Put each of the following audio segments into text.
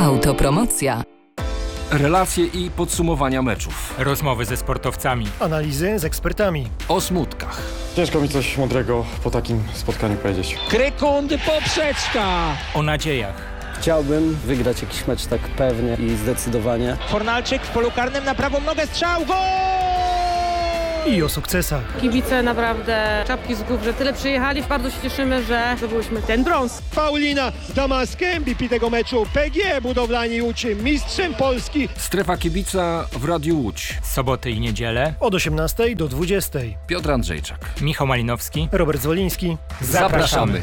Autopromocja. Relacje i podsumowania meczów. Rozmowy ze sportowcami. Analizy z ekspertami. O smutkach. Ciężko mi coś mądrego po takim spotkaniu powiedzieć. Krykundy poprzeczka. O nadziejach. Chciałbym wygrać jakiś mecz tak pewnie i zdecydowanie. Fornalczyk w polu karnym na prawą nogę, strzał, gol! I o sukcesach. Kibice naprawdę czapki z głów, że tyle przyjechali. Bardzo się cieszymy, że zdobyliśmy ten brąz. Paulina Damaskę, MVP tego meczu. PGE Budowlani Łódź, mistrzem Polski. Strefa kibica w Radiu Łódź. Soboty i niedzielę. Od 18 do 20. Piotr Andrzejczak. Michał Malinowski. Robert Zwoliński. Zapraszamy.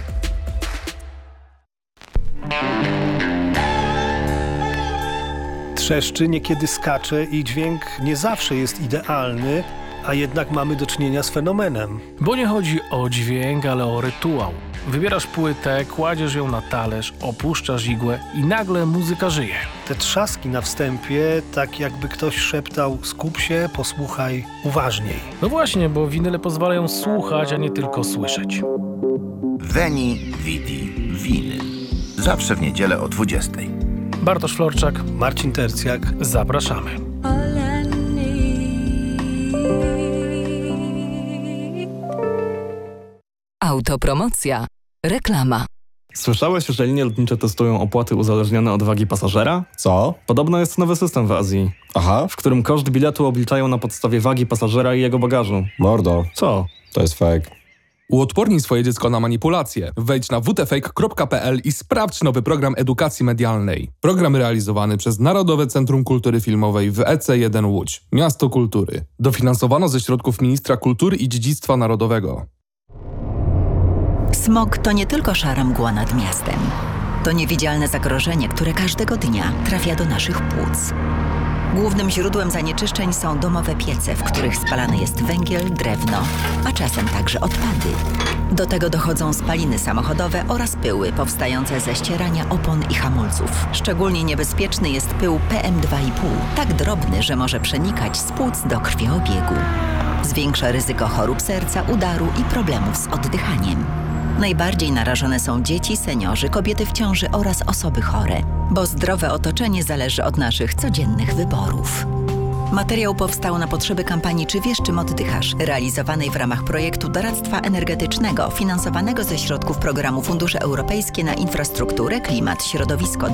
Trzeszczy, niekiedy skacze i dźwięk nie zawsze jest idealny, a jednak mamy do czynienia z fenomenem. Bo nie chodzi o dźwięk, ale o rytuał. Wybierasz płytę, kładziesz ją na talerz, opuszczasz igłę i nagle muzyka żyje. Te trzaski na wstępie, tak jakby ktoś szeptał: skup się, posłuchaj uważniej. No właśnie, bo winyle pozwalają słuchać, a nie tylko słyszeć. Veni Vidi Vinyl. Zawsze w niedzielę o 20. Bartosz Florczak, Marcin Tercjak. Zapraszamy. Autopromocja. Reklama. Słyszałeś, że linie lotnicze testują opłaty uzależnione od wagi pasażera? Co? Podobno jest nowy system w Azji. Aha. W którym koszt biletu obliczają na podstawie wagi pasażera i jego bagażu. Mordo. Co? To jest fake. Uodpornij swoje dziecko na manipulacje. Wejdź na wtfake.pl i sprawdź nowy program edukacji medialnej. Program realizowany przez Narodowe Centrum Kultury Filmowej w EC1 Łódź. Miasto Kultury. Dofinansowano ze środków Ministra Kultury i Dziedzictwa Narodowego. Smog to nie tylko szara mgła nad miastem. To niewidzialne zagrożenie, które każdego dnia trafia do naszych płuc. Głównym źródłem zanieczyszczeń są domowe piece, w których spalany jest węgiel, drewno, a czasem także odpady. Do tego dochodzą spaliny samochodowe oraz pyły powstające ze ścierania opon i hamulców. Szczególnie niebezpieczny jest pył PM2,5, tak drobny, że może przenikać z płuc do krwiobiegu. Zwiększa ryzyko chorób serca, udaru i problemów z oddychaniem. Najbardziej narażone są dzieci, seniorzy, kobiety w ciąży oraz osoby chore, bo zdrowe otoczenie zależy od naszych codziennych wyborów. Materiał powstał na potrzeby kampanii Czy wiesz, czym oddychasz? Realizowanej w ramach projektu doradztwa energetycznego finansowanego ze środków programu Fundusze Europejskie na infrastrukturę, klimat, środowisko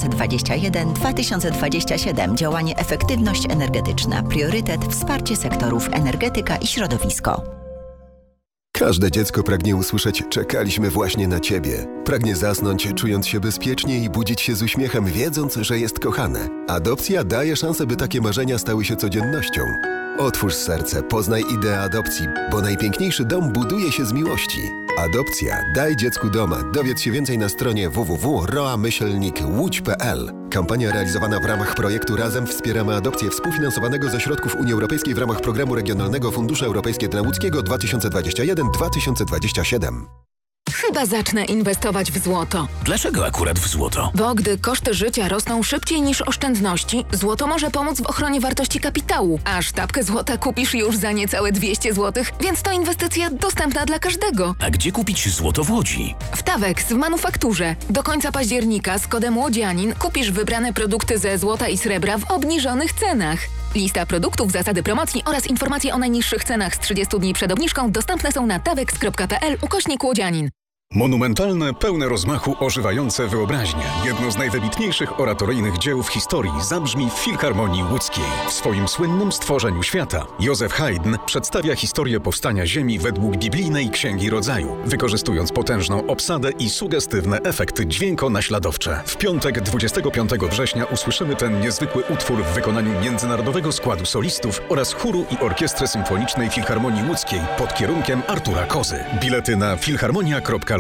2021-2027. Działanie Efektywność energetyczna. Priorytet wsparcie sektorów energetyka i środowisko. Każde dziecko pragnie usłyszeć: czekaliśmy właśnie na Ciebie. Pragnie zasnąć, czując się bezpiecznie i budzić się z uśmiechem, wiedząc, że jest kochane. Adopcja daje szansę, by takie marzenia stały się codziennością. Otwórz serce, poznaj ideę adopcji, bo najpiękniejszy dom buduje się z miłości. Adopcja. Daj dziecku doma. Dowiedz się więcej na stronie www.roa-łódź.pl. Kampania realizowana w ramach projektu Razem wspieramy adopcję, współfinansowanego ze środków Unii Europejskiej w ramach Programu Regionalnego Fundusze Europejskie dla Łódzkiego 2021-2027. Chyba zacznę inwestować w złoto. Dlaczego akurat w złoto? Bo gdy koszty życia rosną szybciej niż oszczędności, złoto może pomóc w ochronie wartości kapitału. A sztabkę złota kupisz już za niecałe 200 zł, więc to inwestycja dostępna dla każdego. A gdzie kupić złoto w Łodzi? W Tawex w manufakturze. Do końca października z kodem Łodzianin kupisz wybrane produkty ze złota i srebra w obniżonych cenach. Lista produktów, zasady promocji oraz informacje o najniższych cenach z 30 dni przed obniżką dostępne są na tawex.pl/Łodzianin. Monumentalne, pełne rozmachu, ożywające wyobraźnię. Jedno z najwybitniejszych oratoryjnych dzieł w historii zabrzmi w Filharmonii Łódzkiej. W swoim słynnym Stworzeniu Świata Józef Haydn przedstawia historię powstania Ziemi według biblijnej Księgi Rodzaju, wykorzystując potężną obsadę i sugestywne efekty dźwiękonaśladowcze. W piątek 25 września usłyszymy ten niezwykły utwór w wykonaniu międzynarodowego składu solistów oraz chóru i orkiestry symfonicznej Filharmonii Łódzkiej pod kierunkiem Artura Kozy. Bilety na filharmonia.lodz.pl.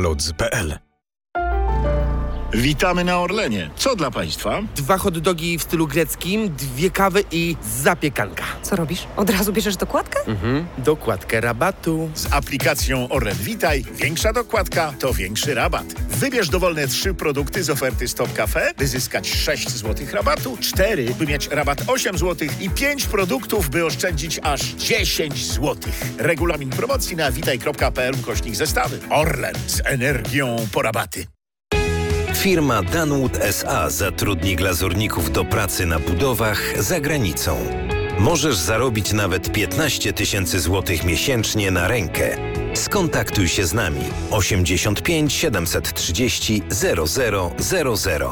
Witamy na Orlenie. Co dla Państwa? 2 hot dogi w stylu greckim, 2 kawy i zapiekanka. Co robisz? Od razu bierzesz dokładkę? Dokładkę rabatu. Z aplikacją Orlen Witaj większa dokładka to większy rabat. Wybierz dowolne 3 produkty z oferty Stop Cafe, by zyskać 6 zł rabatu, 4, by mieć rabat 8 zł i 5 produktów, by oszczędzić aż 10 zł. Regulamin promocji na witaj.pl/zestawy. Orlen z energią po rabaty. Firma Danwood S.A. zatrudni glazurników do pracy na budowach za granicą. Możesz zarobić nawet 15 000 złotych miesięcznie na rękę. Skontaktuj się z nami 85 730 0000.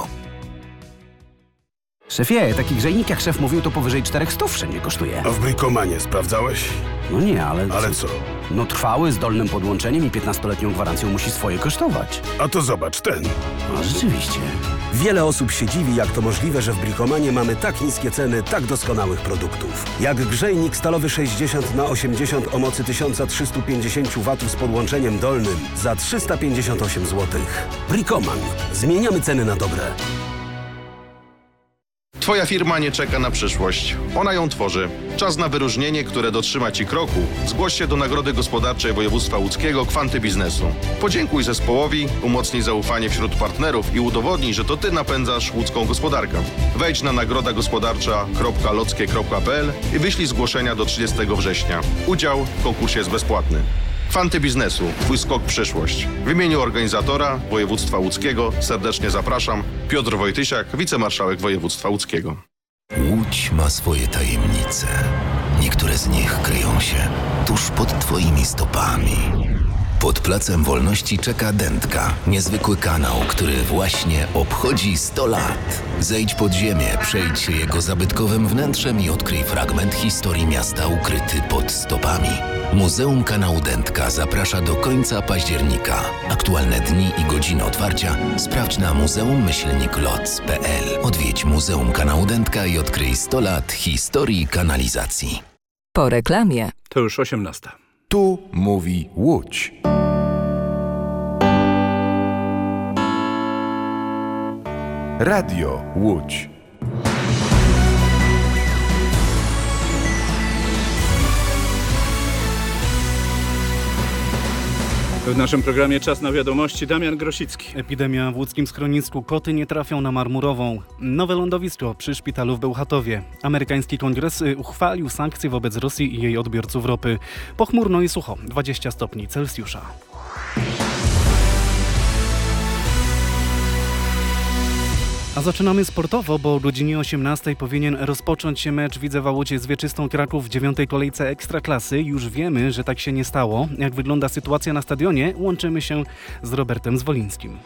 Szefie, taki grzejnik jak szef mówił, to powyżej 400 wszędzie kosztuje. A w Bricomanie sprawdzałeś? No nie, ale... Ale co? No trwały, z dolnym podłączeniem i 15-letnią gwarancją musi swoje kosztować. A to zobacz, ten. No rzeczywiście. Wiele osób się dziwi, jak to możliwe, że w Bricomanie mamy tak niskie ceny tak doskonałych produktów. Jak grzejnik stalowy 60x80 o mocy 1350 W z podłączeniem dolnym za 358 zł. Bricoman. Zmieniamy ceny na dobre. Twoja firma nie czeka na przyszłość. Ona ją tworzy. Czas na wyróżnienie, które dotrzyma Ci kroku. Zgłoś się do Nagrody Gospodarczej Województwa Łódzkiego Kwanty Biznesu. Podziękuj zespołowi, umocnij zaufanie wśród partnerów i udowodnij, że to Ty napędzasz łódzką gospodarkę. Wejdź na nagrodagospodarcza.lockie.pl i wyślij zgłoszenia do 30 września. Udział w konkursie jest bezpłatny. Kwanty Biznesu. Twój skok w przyszłość. W imieniu organizatora Województwa Łódzkiego serdecznie zapraszam. Piotr Wojtysiak, wicemarszałek Województwa Łódzkiego. Łódź ma swoje tajemnice. Niektóre z nich kryją się tuż pod Twoimi stopami. Pod Placem Wolności czeka Dętka, niezwykły kanał, który właśnie obchodzi 100 lat. Zejdź pod ziemię, przejdź się jego zabytkowym wnętrzem i odkryj fragment historii miasta ukryty pod stopami. Muzeum Kanału Dętka zaprasza do końca października. Aktualne dni i godziny otwarcia sprawdź na muzeum-loc.pl. Odwiedź Muzeum Kanału Dętka i odkryj 100 lat historii kanalizacji. Po reklamie. To już 18. Tu mówi Łódź. Radio Łódź. W naszym programie Czas na wiadomości. Damian Grosicki. Epidemia w łódzkim schronisku. Koty nie trafią na Marmurową. Nowe lądowisko przy szpitalu w Bełchatowie. Amerykański kongres uchwalił sankcje wobec Rosji i jej odbiorców ropy. Pochmurno i sucho. 20 stopni Celsjusza. A zaczynamy sportowo, bo o godzinie 18 powinien rozpocząć się mecz Widzewa Łódź z Wieczystą Kraków w 9. kolejce Ekstraklasy. Już wiemy, że tak się nie stało. Jak wygląda sytuacja na stadionie? Łączymy się z Robertem Zwolińskim.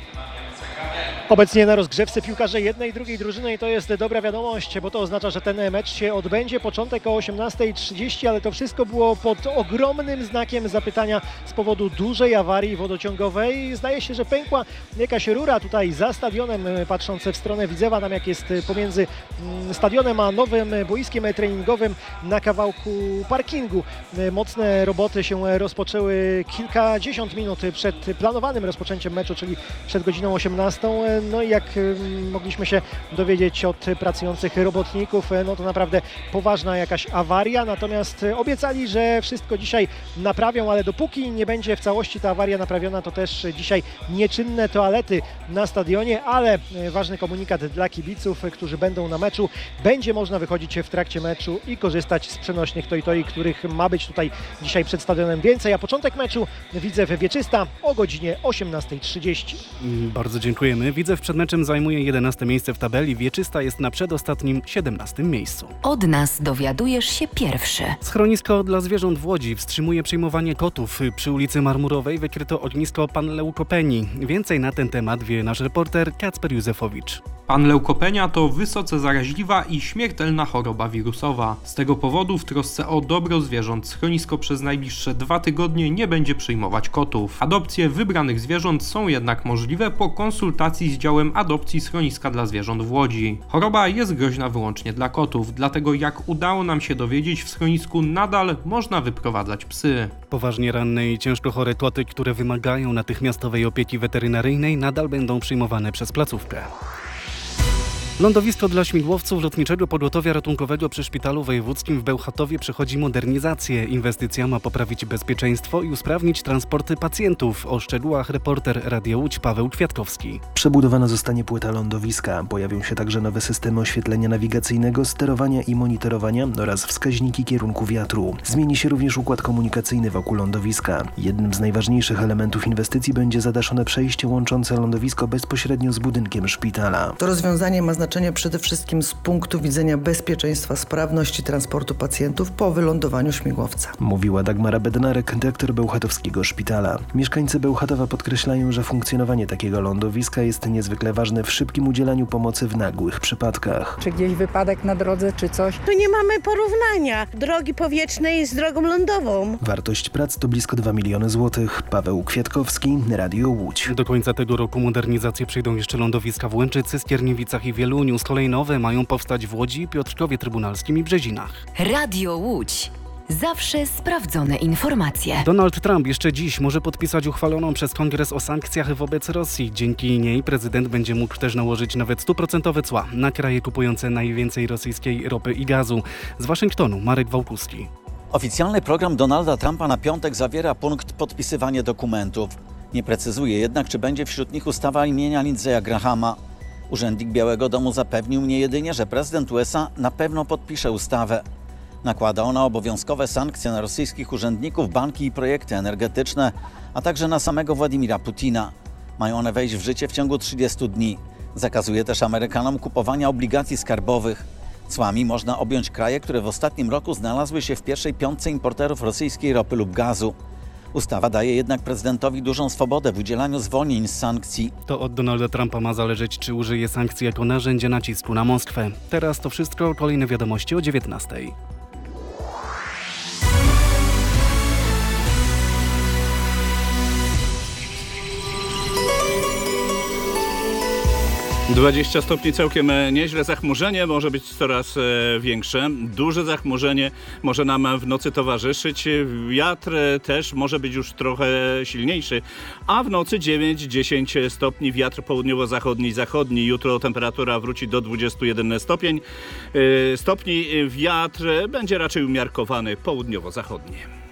Obecnie na rozgrzewce piłkarze jednej i drugiej drużyny i to jest dobra wiadomość, bo to oznacza, że ten mecz się odbędzie. Początek o 18:30, ale to wszystko było pod ogromnym znakiem zapytania z powodu dużej awarii wodociągowej. Zdaje się, że pękła jakaś rura tutaj za stadionem, patrząc w stronę Widzewa, tam jak jest pomiędzy stadionem a nowym boiskiem treningowym na kawałku parkingu. Mocne roboty się rozpoczęły kilkadziesiąt minut przed planowanym rozpoczęciem meczu, czyli przed godziną 18. No i jak mogliśmy się dowiedzieć od pracujących robotników, no to naprawdę poważna jakaś awaria, natomiast obiecali, że wszystko dzisiaj naprawią, ale dopóki nie będzie w całości ta awaria naprawiona, to też dzisiaj nieczynne toalety na stadionie, ale ważny komunikat dla kibiców, którzy będą na meczu. Będzie można wychodzić w trakcie meczu i korzystać z przenośnych toj-toj, których ma być tutaj dzisiaj przed stadionem więcej, a początek meczu Widzew Wieczysta o godzinie 18:30. Bardzo dziękujemy. Widzew przed meczem zajmuje 11 miejsce w tabeli, Wieczysta jest na przedostatnim 17 miejscu. Od nas dowiadujesz się pierwszy. Schronisko dla zwierząt w Łodzi wstrzymuje przyjmowanie kotów. Przy ulicy Marmurowej wykryto ognisko panleukopeni. Więcej na ten temat wie nasz reporter Kacper Józefowicz. Panleukopenia to wysoce zaraźliwa i śmiertelna choroba wirusowa. Z tego powodu w trosce o dobro zwierząt schronisko przez najbliższe 2 tygodnie nie będzie przyjmować kotów. Adopcje wybranych zwierząt są jednak możliwe po konsultacji z działem adopcji schroniska dla zwierząt w Łodzi. Choroba jest groźna wyłącznie dla kotów, dlatego jak udało nam się dowiedzieć, w schronisku nadal można wyprowadzać psy. Poważnie ranne i ciężko chore koty, które wymagają natychmiastowej opieki weterynaryjnej, nadal będą przyjmowane przez placówkę. Lądowisko dla śmigłowców Lotniczego Pogotowia Ratunkowego przy Szpitalu Wojewódzkim w Bełchatowie przechodzi modernizację. Inwestycja ma poprawić bezpieczeństwo i usprawnić transporty pacjentów. O szczegółach reporter Radia Łódź Paweł Kwiatkowski. Przebudowana zostanie płyta lądowiska. Pojawią się także nowe systemy oświetlenia nawigacyjnego, sterowania i monitorowania oraz wskaźniki kierunku wiatru. Zmieni się również układ komunikacyjny wokół lądowiska. Jednym z najważniejszych elementów inwestycji będzie zadaszone przejście łączące lądowisko bezpośrednio z budynkiem szpitala. To rozwiązanie ma znaczenie przede wszystkim z punktu widzenia bezpieczeństwa, sprawności transportu pacjentów po wylądowaniu śmigłowca. Mówiła Dagmara Bednarek, dyrektor Bełchatowskiego Szpitala. Mieszkańcy Bełchatowa podkreślają, że funkcjonowanie takiego lądowiska jest niezwykle ważne w szybkim udzielaniu pomocy w nagłych przypadkach. Czy gdzieś wypadek na drodze, czy coś? Tu nie mamy porównania drogi powietrznej z drogą lądową. Wartość prac to blisko 2 miliony złotych. Paweł Kwiatkowski, Radio Łódź. Do końca tego roku modernizację przejdą jeszcze lądowiska w Łęczycy, Skierniewicach i Wieluniu. Z kolei nowe mają powstać w Łodzi, Piotrkowie Trybunalskim i Brzezinach. Radio Łódź. Zawsze sprawdzone informacje. Donald Trump jeszcze dziś może podpisać uchwaloną przez Kongres o sankcjach wobec Rosji. Dzięki niej prezydent będzie mógł też nałożyć nawet 100% cła na kraje kupujące najwięcej rosyjskiej ropy i gazu. Z Waszyngtonu Marek Wałkuski. Oficjalny program Donalda Trumpa na piątek zawiera punkt podpisywanie dokumentów. Nie precyzuje jednak, czy będzie wśród nich ustawa imienia Lindsaya Grahama. Urzędnik Białego Domu zapewnił mnie jedynie, że prezydent USA na pewno podpisze ustawę. Nakłada ona obowiązkowe sankcje na rosyjskich urzędników, banki i projekty energetyczne, a także na samego Władimira Putina. Mają one wejść w życie w ciągu 30 dni. Zakazuje też Amerykanom kupowania obligacji skarbowych. Cłami można objąć kraje, które w ostatnim roku znalazły się w pierwszej piątce importerów rosyjskiej ropy lub gazu. Ustawa daje jednak prezydentowi dużą swobodę w udzielaniu zwolnień z sankcji. To od Donalda Trumpa ma zależeć, czy użyje sankcji jako narzędzia nacisku na Moskwę. Teraz to wszystko, kolejne wiadomości o 19:00. 20 stopni całkiem nieźle, zachmurzenie może być coraz większe. Duże zachmurzenie może nam w nocy towarzyszyć. Wiatr też może być już trochę silniejszy, a w nocy 9-10 stopni, wiatr południowo-zachodni, zachodni. Jutro temperatura wróci do 21 stopni. Wiatr będzie raczej umiarkowany południowo-zachodni.